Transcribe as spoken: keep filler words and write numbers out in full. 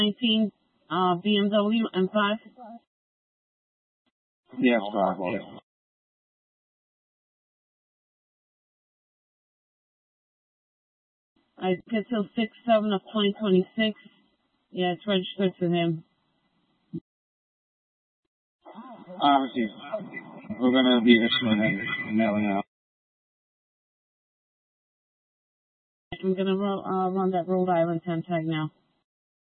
nineteen uh, B M W M five. Yes, five. Yes. I get till six seven of twenty twenty six. Yeah, it's registered to him. Obviously, we're going to be issuing and mailing out. I'm gonna ro- uh, run that Rhode Island ten tag now.